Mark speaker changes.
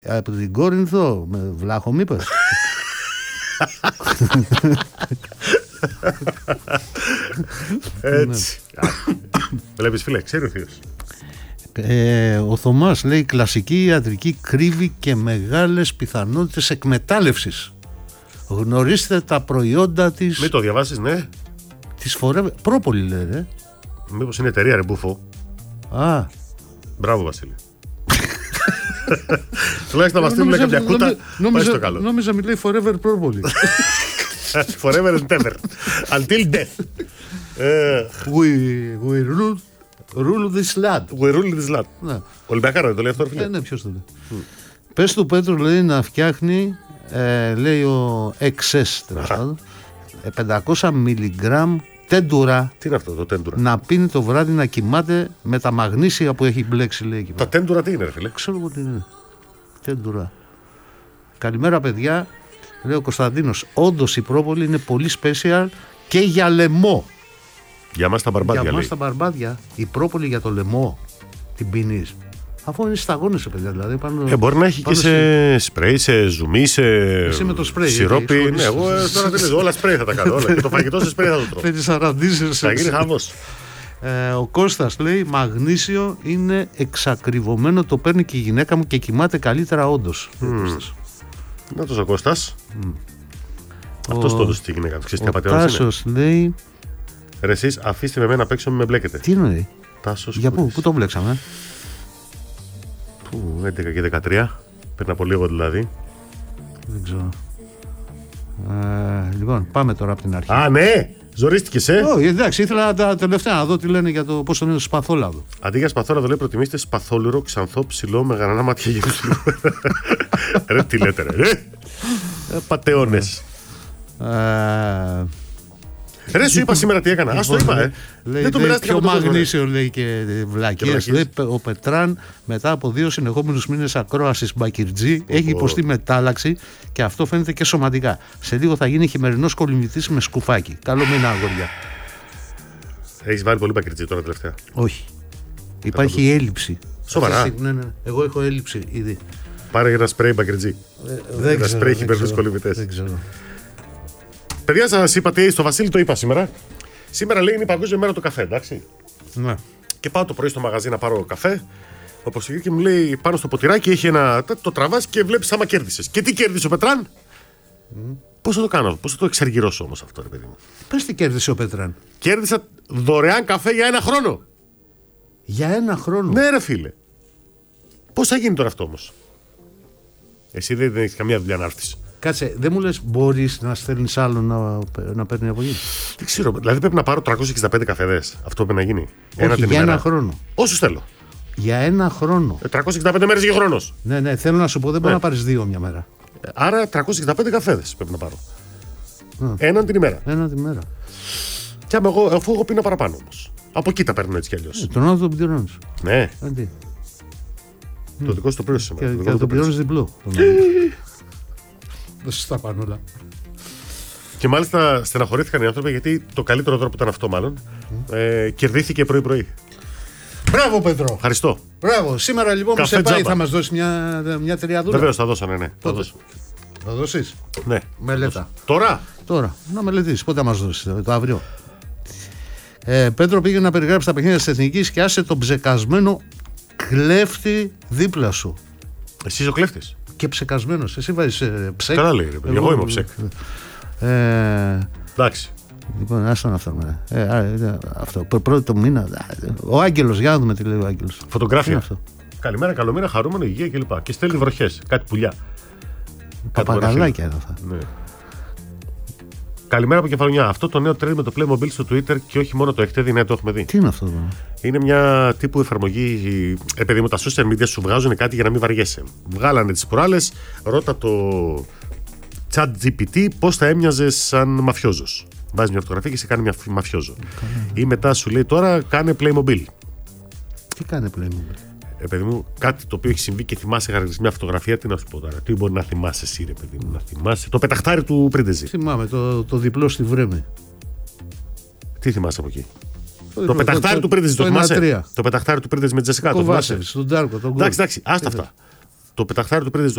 Speaker 1: Από την Κόρινθο, με βλάχο μη είπες.
Speaker 2: Έτσι. Βλέπεις φίλε, ξέρει ο θείος.
Speaker 1: Ο Θωμάς λέει: κλασική ιατρική κρύβει και μεγάλες πιθανότητες εκμετάλλευσης. Γνωρίστε τα προϊόντα της.
Speaker 2: Μην το διαβάσεις, ναι.
Speaker 1: Της Forever. Πρόπολη λέει, ρε.
Speaker 2: Μήπως είναι εταιρεία, ρε μπούφο.
Speaker 1: Α.
Speaker 2: Μπράβο, Βασίλη. Τουλάχιστον μας στείλουν κάποια κούτα. Πάει στο καλό.
Speaker 1: Νόμιζα μιλάει Forever Πρόπολη.
Speaker 2: Forever and ever. Until death.
Speaker 1: We rule this land.
Speaker 2: We rule this land.
Speaker 1: Ναι.
Speaker 2: Ολυμπιακάρα δεν το λέει αυτό, φίλε.
Speaker 1: Ναι, ποιος το λέει. Πες του Πέτρου, λέει, να φτιάχνει, λέει ο XS, 500 μιλιγκράμμ τέντουρα.
Speaker 2: Τι είναι αυτό το τέντουρα?
Speaker 1: Να πίνει το βράδυ, να κοιμάται με τα μαγνήσια που έχει μπλέξει, λέει εκεί.
Speaker 2: Τα τέντουρα τι είναι, ρε φίλε?
Speaker 1: Ξέρω εγώ τι είναι. Τέντουρα. Καλημέρα, παιδιά. Λέει ο Κωνσταντίνος. Όντως η πρόπολη είναι πολύ special και για λαιμό.
Speaker 2: Για μας τα μπαρμπάδια.
Speaker 1: Για μας τα μπαρμπάδια. Η πρόπολη για το λαιμό την πίνεις. Αφού είναι σταγόνες, παιδιά. Δηλαδή,
Speaker 2: μπορεί να έχει και σε σπρέι, σε ζουμί, σε σιρόπι. Ναι, εγώ τώρα δεν λέω. Όλα σπρέι θα τα κάνω. Όλα. Και το φαγητό σε σπρέι θα το τρώω. Θα γίνει χαμός.
Speaker 1: Ο Κώστας λέει: μαγνήσιο είναι εξακριβωμένο. Το παίρνει και η γυναίκα μου και κοιμάται καλύτερα, όντως.
Speaker 2: Να το ο Κώστας. Αυτός το όντως τη γυναίκα του. Ξέρεις τι απαταιώνας είναι?
Speaker 1: Τάσος λέει:
Speaker 2: ρε εσείς αφήστε με εμένα απ' έξω, μην με μπλέκετε.
Speaker 1: Τι εννοεί?
Speaker 2: Τάσος.
Speaker 1: Για πού το μπλέξαμε?
Speaker 2: 11 και 13. Πριν από λίγο δηλαδή.
Speaker 1: Δεν ξέρω. Λοιπόν, πάμε τώρα από την αρχή.
Speaker 2: Α, ναι! Ζορίστηκες,
Speaker 1: Όχι, εντάξει, ήθελα τα τελευταία να δω τι λένε για το πώς το είναι το σπαθόλαδο.
Speaker 2: Αντί για σπαθόλαδο, λέει, προτιμήστε σπαθόλυρο, ξανθό, ψηλό, με γρανά μάτια γύρω. Ρε, τι λέτε, ρε. Πατεώνες. Ρε, σου είπα σήμερα τι έκανα. Ας το είπα,
Speaker 1: δεν το μοιράστηκα. Πιο μαγνήσιο, λέει, και βλακίες. Ο Πετράν, μετά από 2 συνεχόμενους μήνες ακρόασης Μπακυρτζή, έχει υποστεί μετάλλαξη και αυτό φαίνεται και σωματικά. Σε λίγο θα γίνει χειμερινός κολυμβητής με σκουφάκι. Καλό μήνα, αγόρια.
Speaker 2: Έχεις βάλει πολύ Μπακυρτζή τώρα τελευταία?
Speaker 1: Όχι. Υπάρχει έλλειψη.
Speaker 2: Σοβαρά?
Speaker 1: Ναι. Εγώ έχω έλλειψη ήδη.
Speaker 2: Πάρε ένα σπρέι Μπακυρτζή. Ένα σπρέι χειμερινούς κολυμβητές.
Speaker 1: Δεν ξέρω.
Speaker 2: Παιδιά, σας είπα τι, στο Βασίλη το είπα σήμερα. Σήμερα λέει είναι η Παγκόσμια Μέρα του καφέ, εντάξει.
Speaker 1: Ναι.
Speaker 2: Και πάω το πρωί στο μαγαζί να πάρω καφέ. Ο Ποσηγή και μου λέει πάνω στο ποτηράκι έχει ένα. Το τραβάς και βλέπεις άμα κέρδισες. Και τι κέρδισε ο Πετράν? Πώς θα το κάνω, πώς θα το εξαργυρώσω όμως αυτό, ρε παιδί μου?
Speaker 1: Πες τι κέρδισε ο Πετράν.
Speaker 2: Κέρδισα δωρεάν καφέ για 1 χρόνο.
Speaker 1: Για 1 χρόνο?
Speaker 2: Ναι, ρε φίλε. Πώς θα γίνει τώρα αυτό όμως? Εσύ δεν έχεις καμία δουλειά να έρθεις.
Speaker 1: Κάτσε, δεν μου λες μπορείς να στέλνεις άλλο να παίρνει από εκεί?
Speaker 2: Δεν ξέρω, δηλαδή πρέπει να πάρω 365 καφέδες. Αυτό πρέπει να γίνει.
Speaker 1: Όχι, για 1 χρόνο.
Speaker 2: Όσους θέλω.
Speaker 1: Για 1 χρόνο.
Speaker 2: 365 μέρες για χρόνος.
Speaker 1: Ναι, θέλω να σου πω, δεν μπορεί να πάρεις 2 μια μέρα.
Speaker 2: Άρα 365 καφέδες πρέπει να πάρω. Έναν την ημέρα.
Speaker 1: Έναν την ημέρα.
Speaker 2: Και αφού εγώ πίνω παραπάνω όμως. Από εκεί τα παίρνω έτσι κι αλλιώς.
Speaker 1: Τον άλλο τον πληρώνεις.
Speaker 2: Ναι. Το δικό σου το πλήρωσε.
Speaker 1: Και το πληρώνεις διπλό. Δεν σου τα πάνε όλα.
Speaker 2: Και μάλιστα στεναχωρήθηκαν οι άνθρωποι γιατί το καλύτερο δώρο που ήταν αυτό, μάλλον, κερδίθηκε πρωί-πρωί.
Speaker 1: Μπράβο, Πέτρο.
Speaker 2: Ευχαριστώ.
Speaker 1: Μπράβο. Σήμερα λοιπόν που σε πάει θα μας δώσει μια τριαδούλα.
Speaker 2: Βεβαίως θα δώσανε, ναι.
Speaker 1: Θα δώσεις?
Speaker 2: Ναι.
Speaker 1: Μελέτα.
Speaker 2: Τώρα.
Speaker 1: Να μελετήσεις. Πότε θα μας δώσεις? Το αύριο. Πέτρο, πήγε να περιγράψει τα παιχνίδια της Εθνικής και άσε τον ψεκασμένο κλέφτη δίπλα σου.
Speaker 2: Εσύ είσαι ο κλέφτης?
Speaker 1: Και ψεκασμένος. Εσύ βάζεις ψεκ.
Speaker 2: Καλά λέει, εγώ είμαι ο ψεκ. Εντάξει.
Speaker 1: Λοιπόν, άστον αυτό. Αυτό. Πρώτο μήνα. Ο Άγγελος, για να δούμε τι λέει ο Άγγελος.
Speaker 2: Φωτογράφια. Αυτό. Καλημέρα, καλό μήνα, χαρούμενο, υγεία κλπ. Και στέλνει βροχές, κάτι πουλιά.
Speaker 1: Παπαγαλάκια είναι αυτά.
Speaker 2: Ναι. Καλημέρα από Κεφαλονιά. Αυτό το νέο trend με το Playmobil στο Twitter και όχι μόνο το έχετε δει, ναι, το έχουμε δει.
Speaker 1: Τι είναι αυτό?
Speaker 2: Είναι μια τύπου εφαρμογή. Επειδή μου τα social media σου βγάζουν κάτι για να μην βαριέσαι. Βγάλανε τις προάλλες, ρώτα το ChatGPT πώς θα έμοιαζε σαν μαφιόζος. Βάζει μια φωτογραφία και σε κάνει μια μαφιόζο. Ή μετά σου λέει τώρα κάνε Playmobil.
Speaker 1: Τι κάνει Playmobil?
Speaker 2: Παιδί μου, κάτι το οποίο έχει συμβεί και θυμάσαι χαρακτηριστικά μια φωτογραφία, τι να σου πω τώρα? Τι μπορεί να θυμάσαι εσύ, ρε παιδί μου? Να θυμάσαι το πεταχτάρι του Πρίντεζη.
Speaker 1: Θυμάμαι το διπλό στη Βρέμη.
Speaker 2: Τι θυμάσαι από εκεί? Το πεταχτάρι του Πρίντεζη, το θυμάσαι? Το πεταχτάρι του Πρίντεζη με Τζεσικά.
Speaker 1: Το Βάσεβιτς, τον Τάρκο, τον Γκολ.
Speaker 2: Εντάξει, άστα αυτά. Το πεταχτάρι του Πρίντεζη